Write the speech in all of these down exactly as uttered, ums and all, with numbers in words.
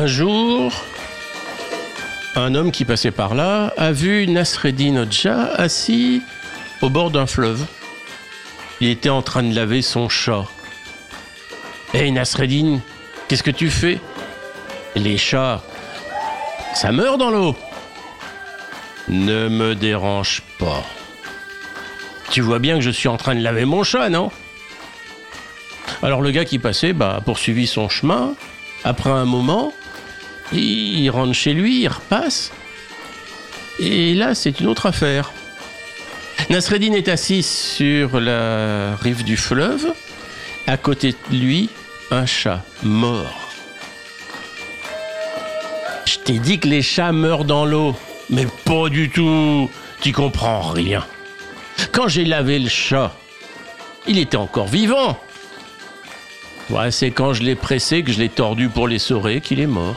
Un jour, un homme qui passait par là a vu Nasreddin Hodja assis au bord d'un fleuve. Il était en train de laver son chat. « Hé hey Nasreddin, qu'est-ce que tu fais ? Les chats, ça meurt dans l'eau. » »« Ne me dérange pas. Tu vois bien que je suis en train de laver mon chat, non ?» Alors le gars qui passait bah, a poursuivi son chemin. Après un moment, il rentre chez lui, il repasse. Et là, c'est une autre affaire. Nasreddin est assis sur la rive du fleuve. À côté de lui, un chat mort. Je t'ai dit que les chats meurent dans l'eau. Mais pas du tout. Tu comprends rien. Quand j'ai lavé le chat, il était encore vivant. Ouais, c'est quand je l'ai pressé, que je l'ai tordu pour l'essorer, qu'il est mort.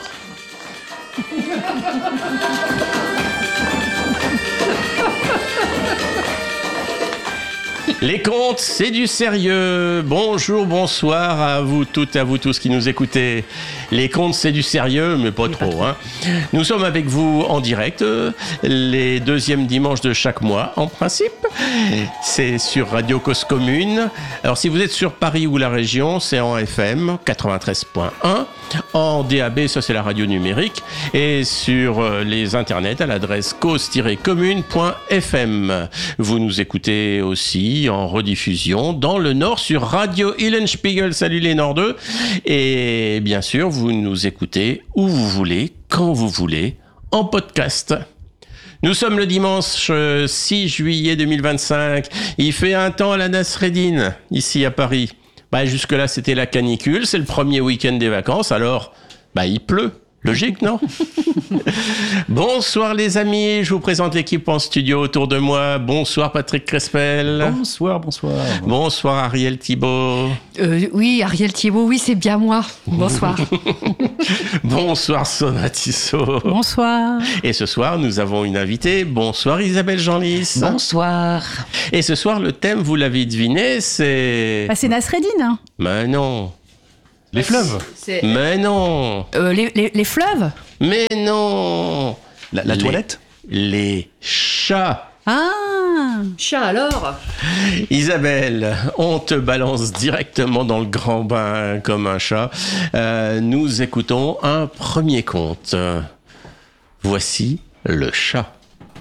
Les contes, c'est du sérieux. Bonjour, bonsoir à vous toutes, à vous tous qui nous écoutez. Les contes, c'est du sérieux, mais pas trop. Hein. Nous sommes avec vous en direct, euh, les deuxièmes dimanches de chaque mois, en principe. C'est sur Radio Cause Commune. Alors, si vous êtes sur Paris ou la région, c'est en F M quatre-vingt-treize point un. En D A B, ça c'est la radio numérique. Et sur euh, les internets à l'adresse cause tiret commune point f m. Vous nous écoutez aussi en rediffusion dans le Nord sur Radio Illenspiegel. Salut les Nordeux. Et bien sûr, vous nous écoutez où vous voulez, quand vous voulez, en podcast. Nous sommes le dimanche six juillet deux mille vingt-cinq. Il fait un temps à la Nasreddin, ici à Paris. Bah, jusque-là, c'était la canicule. C'est le premier week-end des vacances. Alors, bah, il pleut. Logique, non ? Bonsoir les amis, je vous présente l'équipe en studio autour de moi. Bonsoir Patrick Crespel. Bonsoir, bonsoir. Bonsoir Ariel Thibault. Euh, oui, Ariel Thibault, oui, c'est bien moi. Bonsoir. Bonsoir Sona Tissot. Bonsoir. Et ce soir, nous avons une invitée. Bonsoir Isabelle Genlis. Bonsoir. Et ce soir, le thème, vous l'avez deviné, c'est... Bah, c'est Nasreddin. Mais non. Les fleuves. C'est... Mais non. Euh, les, les, les fleuves. Mais non. La, la les, toilette. Les chats. Ah. Chat alors. Isabelle, on te balance directement dans le grand bain comme un chat. Euh, nous écoutons un premier conte. Voici le chat.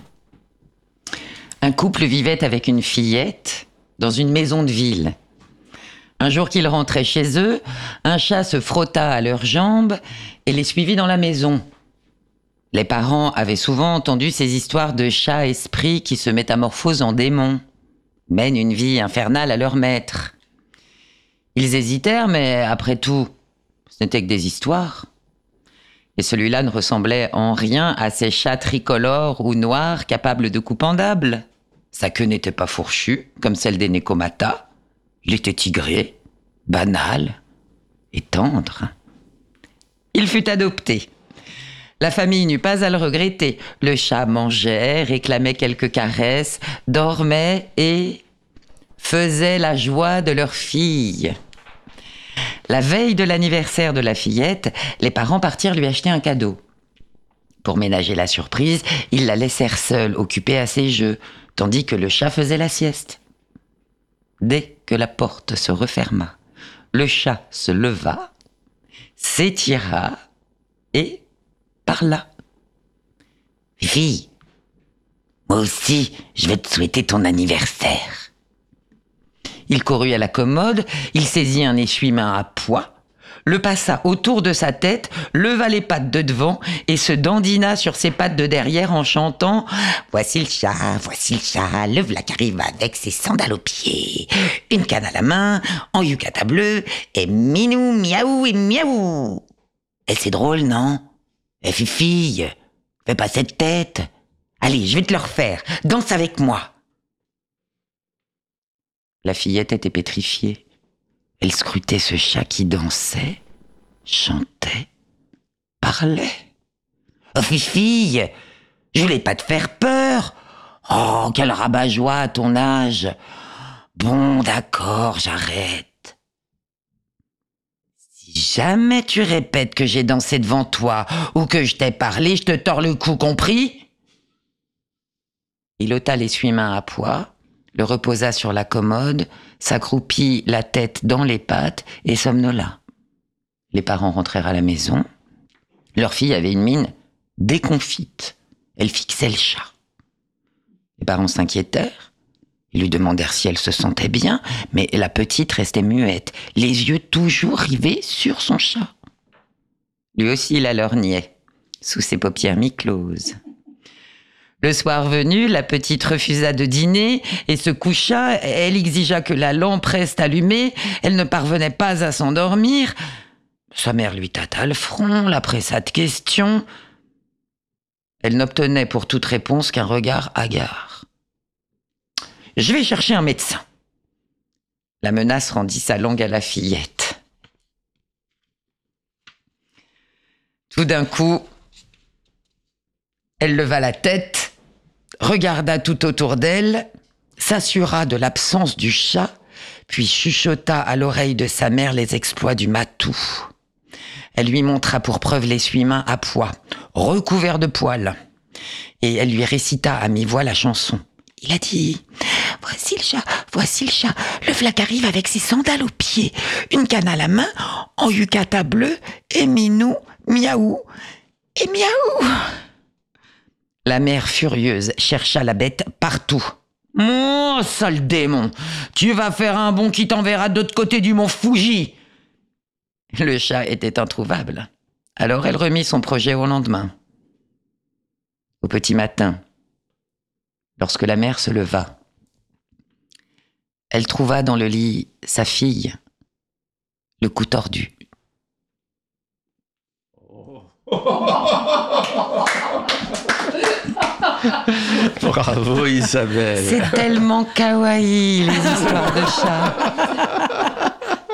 Un couple vivait avec une fillette dans une maison de ville. Un jour qu'ils rentraient chez eux, un chat se frotta à leurs jambes et les suivit dans la maison. Les parents avaient souvent entendu ces histoires de chats esprits qui se métamorphosent en démons, mènent une vie infernale à leur maître. Ils hésitèrent, mais après tout, ce n'était que des histoires. Et celui-là ne ressemblait en rien à ces chats tricolores ou noirs capables de coups pendables. Sa queue n'était pas fourchue, comme celle des Nekomata. Il était tigré, banal et tendre. Il fut adopté. La famille n'eut pas à le regretter. Le chat mangeait, réclamait quelques caresses, dormait et faisait la joie de leur fille. La veille de l'anniversaire de la fillette, les parents partirent lui acheter un cadeau. Pour ménager la surprise, ils la laissèrent seule, occupée à ses jeux, tandis que le chat faisait la sieste. Dès que la porte se referma, le chat se leva, s'étira et parla. « Fille, moi aussi, je vais te souhaiter ton anniversaire. » Il courut à la commode, il saisit un essuie-main à pois, le passa autour de sa tête, leva les pattes de devant et se dandina sur ses pattes de derrière en chantant « Voici le chat, voici le chat, le v'là qui arrive avec ses sandales aux pieds, une canne à la main, en yukata bleu, et minou, miaou et miaou. » Et c'est drôle, non ? Eh fille, fais pas cette tête. Allez, je vais te le refaire, danse avec moi. La fillette était pétrifiée. Elle scrutait ce chat qui dansait, chantait, parlait. « Oh, fille, je voulais pas te faire peur. Oh, quel rabat-joie à ton âge. Bon, d'accord, j'arrête. Si Jamais tu répètes que j'ai dansé devant toi ou que je t'ai parlé, je te tords le cou, compris ? Il ôta l'essuie-main à pois, le reposa sur la commode, s'accroupit la tête dans les pattes et somnola. Les parents rentrèrent à la maison. Leur fille avait une mine déconfite. Elle fixait le chat. Les parents s'inquiétèrent. Ils lui demandèrent si elle se sentait bien, mais la petite restait muette, les yeux toujours rivés sur son chat. Lui aussi la lorgnait, sous ses paupières mi-closes. Le soir venu, la petite refusa de dîner et se coucha. Elle exigea que la lampe reste allumée. Elle ne parvenait pas à s'endormir. Sa mère lui tâta le front, la pressa de questions. Elle n'obtenait pour toute réponse qu'un regard hagard. « Je vais chercher un médecin. » La menace rendit sa langue à la fillette. Tout d'un coup, elle leva la tête, regarda tout autour d'elle, s'assura de l'absence du chat, puis chuchota à l'oreille de sa mère les exploits du matou. Elle lui montra pour preuve l'essuie-main à pois, recouvert de poils, et elle lui récita à mi-voix la chanson. Il a dit « Voici le chat, voici le chat, le flac arrive avec ses sandales aux pieds, une canne à la main, en yukata bleu, et minou, miaou, et miaou !» La mère furieuse chercha la bête partout. « Mon sale démon, tu vas faire un bond qui t'enverra de l'autre côté du mont Fuji !» Le chat était introuvable. Alors elle remit son projet au lendemain. Au petit matin, lorsque la mère se leva, elle trouva dans le lit sa fille, le cou tordu. Bravo Isabelle. C'est tellement kawaii, les histoires de chats.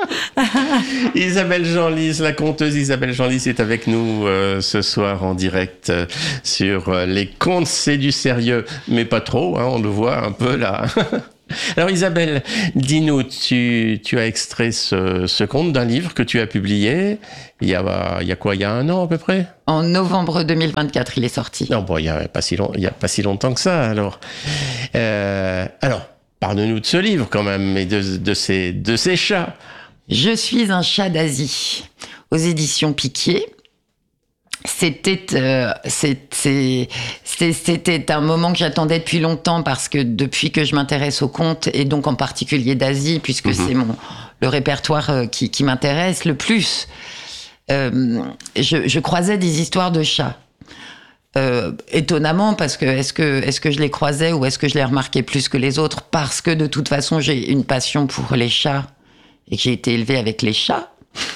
Isabelle Genlis, la conteuse Isabelle Genlis est avec nous euh, ce soir en direct euh, sur euh, les contes, c'est du sérieux, mais pas trop, hein, on le voit un peu là. Alors Isabelle, dis-nous, tu, tu as extrait ce, ce conte d'un livre que tu as publié il y a, il y a quoi, il y a un an à peu près ? En novembre deux mille vingt-quatre, il est sorti. Non, bon, il n'y a, pas si long, il y a pas si longtemps que ça alors. Euh, alors, parle-nous de ce livre quand même, et de, de, ces, de ces chats. Je suis un chat d'Asie, aux éditions Piquier. C'était, euh, c'est, c'est, c'est, c'était un moment que j'attendais depuis longtemps parce que depuis que je m'intéresse aux contes, et donc en particulier d'Asie, puisque mmh. c'est mon, le répertoire euh, qui, qui m'intéresse le plus, euh, je, je croisais des histoires de chats. Euh, étonnamment, parce que est-ce que est-ce que je les croisais ou est-ce que je les remarquais plus que les autres ? Parce que de toute façon, j'ai une passion pour les chats. Et que j'ai été élevée avec les chats.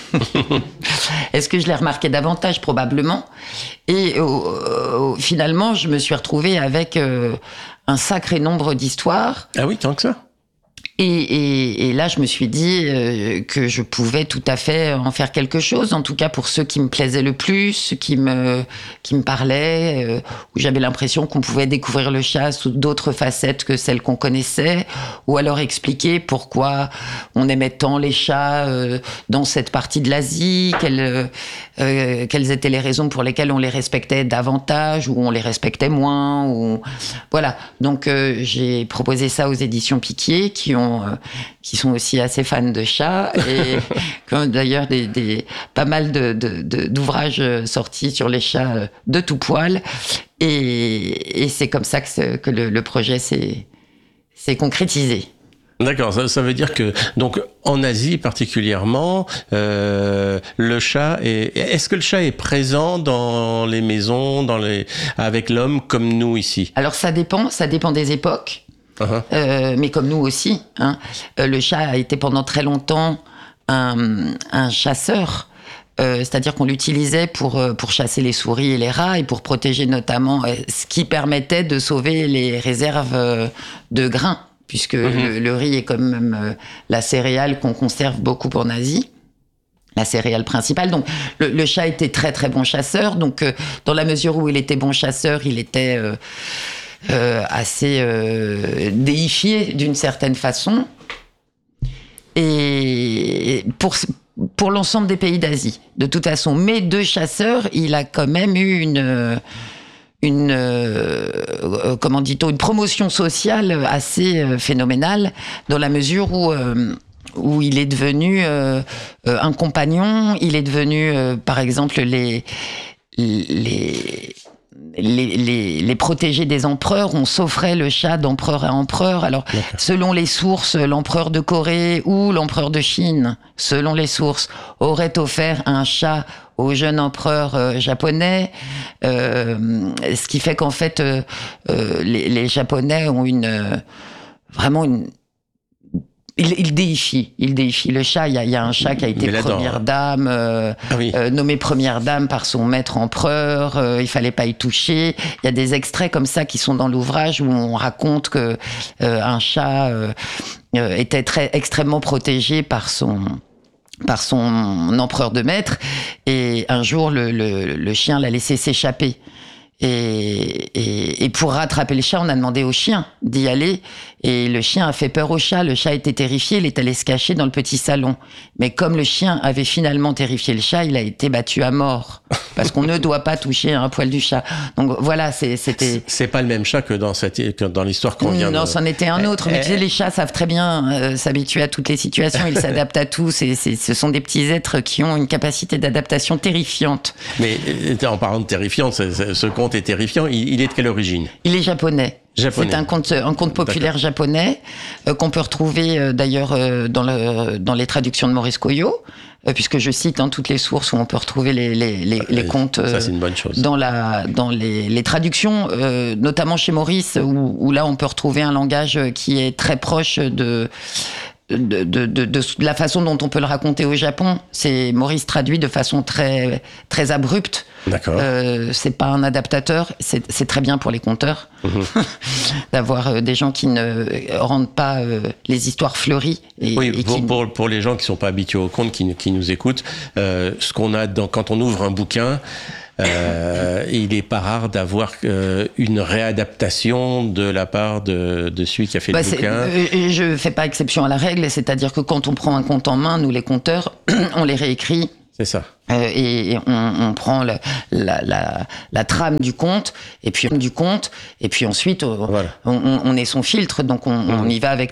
Est-ce que je les remarquais davantage ? Probablement. Et euh, euh, finalement, je me suis retrouvée avec euh, un sacré nombre d'histoires. Ah oui, tant que ça ? Et, et, et là, je me suis dit euh, que je pouvais tout à fait en faire quelque chose, en tout cas pour ceux qui me plaisaient le plus, ceux qui me, qui me parlaient, euh, où j'avais l'impression qu'on pouvait découvrir le chat sous d'autres facettes que celles qu'on connaissait, ou alors expliquer pourquoi on aimait tant les chats euh, dans cette partie de l'Asie, quelles, euh, quelles étaient les raisons pour lesquelles on les respectait davantage, ou on les respectait moins, ou... Voilà. Donc, euh, j'ai proposé ça aux éditions Piquier, qui ont Euh, qui sont aussi assez fans de chats et qui ont d'ailleurs des, des, pas mal de, de, de, d'ouvrages sortis sur les chats de tout poil. Et, et c'est comme ça que, ce, que le, le projet s'est, s'est concrétisé. D'accord, ça, ça veut dire que donc en Asie particulièrement, euh, le chat est. Est-ce que le chat est présent dans les maisons, dans les avec l'homme comme nous ici ? Alors ça dépend, ça dépend des époques. Uh-huh. Euh, mais comme nous aussi, hein. Euh, le chat a été pendant très longtemps un, un chasseur, euh, c'est-à-dire qu'on l'utilisait pour, pour chasser les souris et les rats et pour protéger notamment, euh, ce qui permettait de sauver les réserves euh, de grains, puisque mm-hmm. le, le riz est quand même euh, la céréale qu'on conserve beaucoup en Asie. La céréale principale. Donc, le, le chat était très très bon chasseur. Donc, euh, dans la mesure où il était bon chasseur, il était euh, Euh, assez euh, déifié d'une certaine façon. Et pour, pour l'ensemble des pays d'Asie, de toute façon. Mais de chasseur, il a quand même eu une, une euh, comment dit-on, une promotion sociale assez phénoménale, dans la mesure où euh, où il est devenu euh, un compagnon, il est devenu, euh, par exemple, les les Les, les, les protégés des empereurs, on s'offrait le chat d'empereur à empereur. Alors, D'accord. selon les sources, l'empereur de Corée ou l'empereur de Chine, selon les sources, aurait offert un chat au jeune empereur euh, japonais, euh, ce qui fait qu'en fait, euh, euh, les, les Japonais ont une euh, vraiment une Il, il déifie, il déifie le chat. Il y a, il y a un chat qui a été première dame, euh, ah oui. euh, nommée première dame par son maître empereur. Euh, il fallait pas y toucher. Il y a des extraits comme ça qui sont dans l'ouvrage où on raconte que euh, un chat euh, euh, était très extrêmement protégé par son par son empereur de maître. Et un jour, le, le, le chien l'a laissé s'échapper. Et, et, et pour rattraper le chat, on a demandé au chien d'y aller. Et le chien a fait peur au chat. Le chat était terrifié, il est allé se cacher dans le petit salon. Mais comme le chien avait finalement terrifié le chat, il a été battu à mort. Parce qu'on ne doit pas toucher un poil du chat. Donc voilà, c'est, c'était... C'est pas le même chat que dans, cette, que dans l'histoire qu'on vient non, de... Non, c'en était un autre. Mais eh, tu sais, les chats savent très bien euh, s'habituer à toutes les situations. Ils s'adaptent à tout. C'est, c'est, ce sont des petits êtres qui ont une capacité d'adaptation terrifiante. Mais en parlant de terrifiante, c'est, c'est, ce conte est terrifiant. Il, il est de quelle origine ? Il est japonais. Japonais. C'est un conte, un conte populaire D'accord. japonais euh, qu'on peut retrouver euh, d'ailleurs euh, dans, le, dans les traductions de Maurice Coyot, euh, puisque je cite hein, toutes les sources où on peut retrouver les, les, les, les euh, contes euh, ça, c'est une bonne chose. dans, la, dans les, les traductions, euh, notamment chez Maurice, où, où là on peut retrouver un langage qui est très proche de... De, de, de, de la façon dont on peut le raconter au Japon. C'est Maurice traduit de façon très, très abrupte. D'accord. Euh, c'est pas un adaptateur, c'est, c'est très bien pour les conteurs mmh. d'avoir euh, des gens qui ne rendent pas euh, les histoires fleuries. Et, oui, et pour, qui... pour, pour les gens qui sont pas habitués au conte, qui, qui nous écoutent, euh, ce qu'on a dans, quand on ouvre un bouquin, Euh, il est pas rare d'avoir euh, une réadaptation de la part de, de celui qui a fait bah, le bouquin. Euh, je fais pas exception à la règle, c'est-à-dire que quand on prend un conte en main, nous les conteurs, on les réécrit. C'est ça. Euh, et, et on, on prend la, la, la, la trame du conte, et puis du conte, et puis ensuite voilà. on, on est son filtre, donc on, mmh. on y va avec